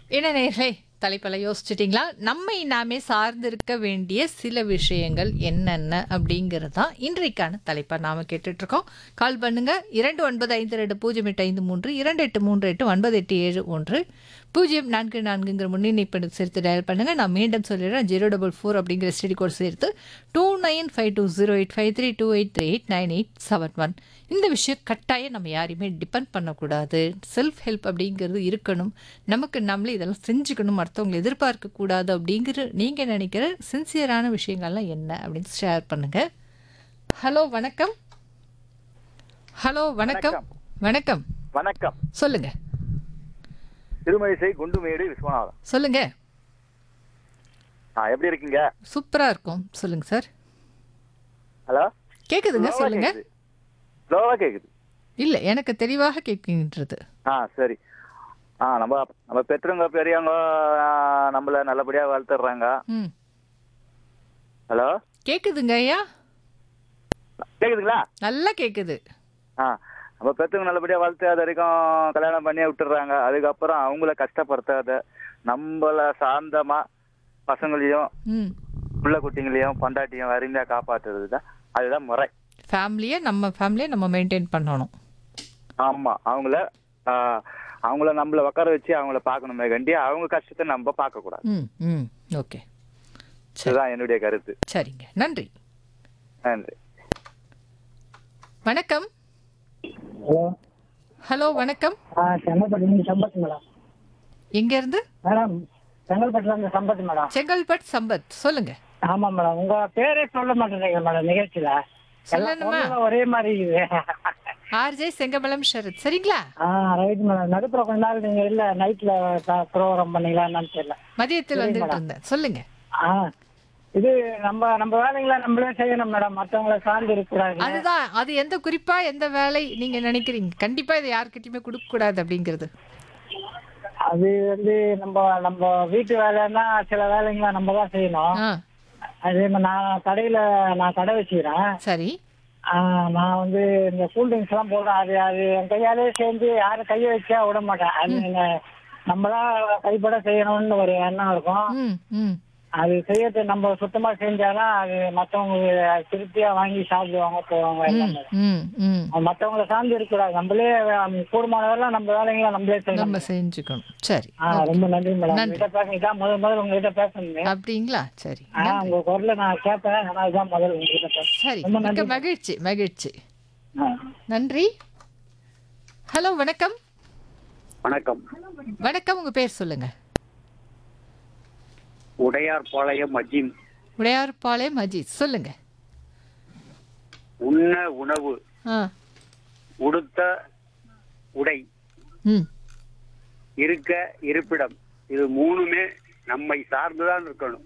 என்ன நேயர்களே, தலைப்பெல்லாம் யோசிச்சிட்டிங்களா? நம்மை நாமே சார்ந்திருக்க வேண்டிய சில விஷயங்கள் என்னென்ன அப்படிங்கிறது தான் இன்றைக்கான தலைப்பா நாம கேட்டுட்ருக்கோம். கால் பண்ணுங்க 29520853 2838 044ங்கிற முன்னிணைப்பு சேர்த்து டயல் பண்ணுங்க. நான் மீண்டும் சொல்லிடுறேன் 044 அப்படிங்கிற ஸ்டடி கோட் சேர்த்து 2952085328389871. இந்த விஷயம் கட்டாயம் நம்ம யாரையுமே டிபெண்ட் பண்ணக்கூடாது. செல்ஃப் ஹெல்ப் அப்படிங்கிறது இருக்கணும். நமக்கு நம்மளே இதெல்லாம் செஞ்சுக்கணும், மற்றவங்களை எதிர்பார்க்கக்கூடாது அப்படிங்கிற நீங்கள் நினைக்கிற சின்சியரான விஷயங்கள்லாம் என்ன அப்படின்னு ஷேர் பண்ணுங்க. ஹலோ வணக்கம். ஹலோ வணக்கம். வணக்கம். வணக்கம். சொல்லுங்க. திருமழிசை குண்டுமேடு விஸ்வநாதன். சொல்லுங்க. எப்படி இருக்கீங்க? சூப்பரா இருக்கும். சொல்லுங்க சார். ஹலோ, கேக்குதுங்க, சொல்லுங்க. ஸ்லோவா கேக்குது. இல்ல, எனக்கு தெளிவாக கேட்கின்றது. சரி. நம்ம நம்ம பெற்றவங்க பெரியவங்க நம்மள நல்லபடியா வளர்த்துறாங்க. ம். ஹலோ, கேக்குதுங்க ஐயா. கேக்குதுங்களா? நல்லா கேக்குது. நம்ம பெற்றவங்க நல்லபடியா வளர்த்து அது வரைக்கும் கல்யாணம் பண்ணி விட்டுறாங்க. அதுக்கப்புறம் அவங்கள கஷ்டப்படுத்தாத நம்மள சார்ந்தமா பசங்களையும் ம். புள்ள குட்டிங்களையும் பொண்டாட்டியும் வரிந்தா காப்பாத்துறது தான், அதுதான் முறை. நம்ம ஃபேமிலியை நம்ம மெயின்டைன் பண்ணணும். ஆமா, அவங்கள நம்மள உட்கார வச்சு அவங்கள பார்க்கணுமே கண்டி அவங்க கஷ்டத்தை நம்ம பார்க்க கூடாது. ம். ம். ஓகே. இதுதான் என்னுடைய கருத்து. சரிங்க, நன்றி. நன்றி. வணக்கம். ஹலோ. ஹலோ வணக்கம். செங்கல்பட்டு நீங்க சம்பத் மேடம். எங்க இருந்து? மேடம் செங்கல்பட்டுல இருந்து சம்பத் மேடம். செங்கல்பட் சம்பத், சொல்லுங்க. ஆமா மேடம், உங்க பேரே சொல்ல மாட்டேங்க மேடம் நிகழ்ச்சியில. சொல்லணுமா? ஒரே மாதிரி ஆர்ஜே செங்கமலம் ஷரத், சரிங்களா? Right madam. நடுப்புற கொஞ்ச நாள் நீங்க இல்ல நைட்ல ப்ரோக்ராம் பண்ணீங்களா என்னன்னு தெரியல. மதியத்தில் வந்துட்டு இருந்தேன். சொல்லுங்க. இது நம்ம நம்ம வேலைங்களை நம்மளே செய்யணும் மேடம், மற்றவங்களை சார்ந்து இருக்கக்கூடாது. அதுதான், அது எந்த குறிப்பா எந்த வேலை நீங்க நினைக்கிறீங்க கண்டிப்பா இதை யாருக்கிட்டயுமே கொடுக்க கூடாது அப்படிங்கிறது? அது வந்து நம்ம நம்ம வீட்டு வேலைன்னா சில வேலைங்களை நம்ம தான் செய்யணும். அதே மாதிரி நான் கடை வச்சுக்கிறேன். சரி. நான் வந்து இந்த கூல்ட்ரிங்க்ஸ் எல்லாம் போடுறேன். அது என் கையாலே சேர்ந்து யாரும் கையை வச்சா விட மாட்டேன். அது நம்மளா கைப்பட செய்யணும்னு ஒரு எண்ணம் இருக்கும். அது செய்யறது நம்ம சுத்தமா செஞ்சாதான் அது மற்றவங்க திருப்தியா வாங்கி சாப்பிடுவாங்க, போவாங்க. மற்றவங்களை சார்ந்து இருக்கக்கூடாது. நம்மளே கூடுமானவரெல்லாம் நம்ம வேலைங்களை நம்மளே நம்ம செஞ்சுக்கணும். சரி, ரொம்ப நன்றி மேடம். உங்ககிட்ட பேசுறீங்க முதல் உங்ககிட்ட பேசணுங்க. அப்படிங்களா? சரி. உங்க குரல நான் கேட்பேன், ஆனா இதுதான் முதல் உங்ககிட்ட பேசுறேன். சரி, மிக்க மகிழ்ச்சி மகிழ்ச்சி. நன்றி. ஹலோ வணக்கம். வணக்கம். வணக்கம், உங்க பேர் சொல்லுங்க. உடையார்பாளையம் அஜீம். உடையார்பாளையம் அஜீத், சொல்லுங்க. உண்ண உணவு, உடுத்த உடை, இருக்க இருப்பிடம், இது மூணுமே நம்மை சார்ந்துதான் இருக்கணும்.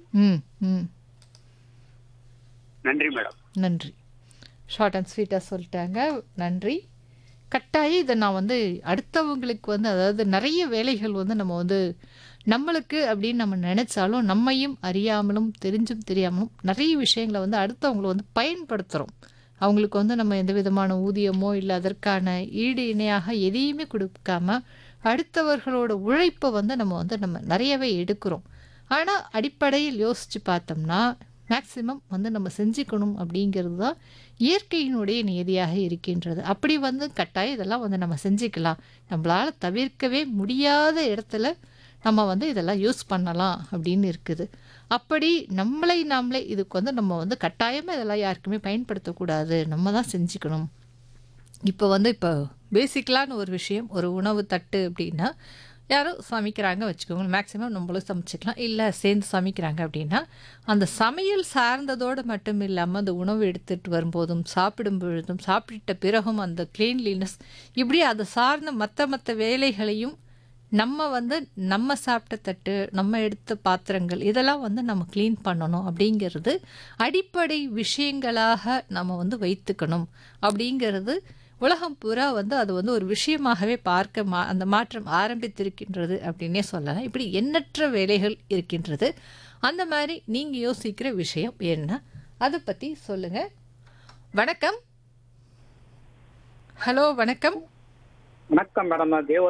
நன்றி மேடம். நன்றி. ஷார்ட் அண்ட் ஸ்வீட்டாக சொல்லிட்டாங்க. நன்றி. கட்டாயம் இதை நான் வந்து அடுத்தவங்களுக்கு வந்து, அதாவது நிறைய வேலைகள் வந்து நம்ம வந்து நம்மளுக்கு அப்படின்னு நம்ம நினச்சாலும் நம்மையும் அறியாமலும் தெரிஞ்சும் தெரியாமலும் நிறைய விஷயங்களை வந்து அடுத்தவங்களை வந்து பயன்படுத்துகிறோம். அவங்களுக்கு வந்து நம்ம எந்த விதமான ஊதியமோ இல்லை அதற்கான ஈடு இணையாக எதையுமே கொடுக்காம அடுத்தவர்களோட உழைப்பை வந்து நம்ம நிறையவே எடுக்கிறோம். ஆனால் அடிப்படையில் யோசித்து பார்த்தோம்னா மேக்சிமம் வந்து நம்ம செஞ்சுக்கணும் அப்படிங்கிறது தான் இயற்கையினுடைய நியதியாக இருக்கின்றது. அப்படி வந்து கட்டாயம் இதெல்லாம் வந்து நம்ம செஞ்சுக்கலாம். நம்மளால் தவிர்க்கவே முடியாத இடத்துல நம்ம வந்து இதெல்லாம் யூஸ் பண்ணலாம் அப்படின்னு இருக்குது. அப்படி நாமளே இதுக்கு வந்து நம்ம வந்து கட்டாயமாக இதெல்லாம் யாருக்குமே பயன்படுத்தக்கூடாது, நம்ம தான் செஞ்சுக்கணும். இப்போ பேசிக்கலான ஒரு விஷயம், ஒரு உணவு தட்டு அப்படின்னா யாரும் சமைக்கிறாங்க வச்சுக்கோங்க, மேக்ஸிமம் நம்மளும் சமைச்சிக்கலாம். இல்லை சேர்ந்து சமைக்கிறாங்க அப்படின்னா அந்த சமையல் சார்ந்ததோடு மட்டும் இல்லாமல் அந்த உணவு எடுத்துகிட்டு வரும்போதும் சாப்பிடும் பொழுதும் சாப்பிட்ட பிறகும் அந்த கிளீன்லினஸ், இப்படி அதை சார்ந்த மற்ற வேலைகளையும் நம்ம சாப்பிட்ட தட்டு, நம்ம எடுத்த பாத்திரங்கள், இதெல்லாம் வந்து நம்ம க்ளீன் பண்ணணும் அப்படிங்கிறது அடிப்படை விஷயங்களாக நம்ம வந்து வைத்துக்கணும். அப்படிங்கிறது உலகம் பூரா வந்து அது வந்து ஒரு விஷயமாகவே பார்க்க அந்த மாற்றம் ஆரம்பித்திருக்கின்றது அப்படின்னே சொல்லலாம். இப்படி எண்ணற்ற வேலைகள் இருக்கின்றது. அந்த மாதிரி நீங்கள் யோசிக்கிற விஷயம் என்ன, அதை பற்றி சொல்லுங்கள். வணக்கம். ஹலோ வணக்கம். வணக்கம் மேடம். நான் தேவ